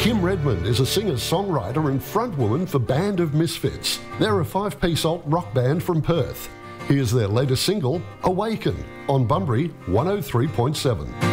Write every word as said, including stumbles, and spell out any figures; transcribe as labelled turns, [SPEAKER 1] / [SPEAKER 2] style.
[SPEAKER 1] Kim Redmond is a singer-songwriter and frontwoman for Band of Misfits. They're a five-piece alt rock band from Perth. Here's their latest single, Awaken, on Bunbury one oh three point seven.